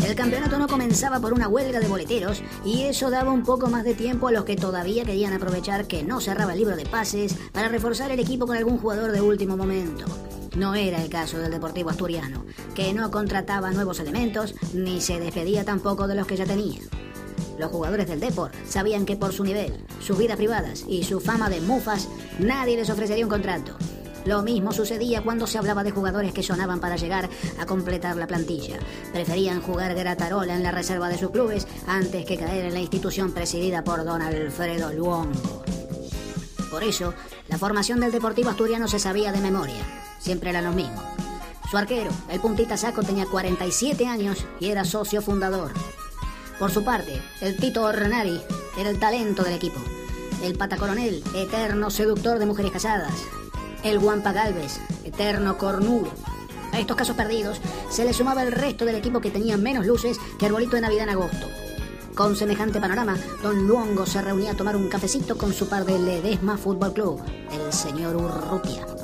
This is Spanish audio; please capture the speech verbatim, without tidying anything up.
El campeonato no comenzaba por una huelga de boleteros y eso daba un poco más de tiempo a los que todavía querían aprovechar que no cerraba el libro de pases para reforzar el equipo con algún jugador de último momento. No era el caso del Deportivo Asturiano, que no contrataba nuevos elementos ni se despedía tampoco de los que ya tenía. Los jugadores del Depor sabían que por su nivel, sus vidas privadas y su fama de mufas, nadie les ofrecería un contrato. Lo mismo sucedía cuando se hablaba de jugadores que sonaban para llegar a completar la plantilla. Preferían jugar gratarola en la reserva de sus clubes antes que caer en la institución presidida por don Alfredo Luongo. Por eso, la formación del Deportivo Asturiano se sabía de memoria. Siempre eran los mismos. Su arquero, el puntita Saco, tenía cuarenta y siete años y era socio fundador. Por su parte, el Tito Ornari era el talento del equipo. El Pata Coronel, eterno seductor de mujeres casadas. El Guampa Galvez, eterno cornudo. A estos casos perdidos se le sumaba el resto del equipo que tenía menos luces que arbolito de Navidad en agosto. Con semejante panorama, don Luongo se reunía a tomar un cafecito con su par de Ledesma Fútbol Club, el señor Urrutia.